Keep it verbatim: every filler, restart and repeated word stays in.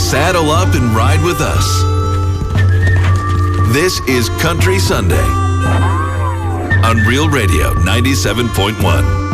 saddle up and ride with us. This is Country Sunday on Real Radio ninety-seven point one.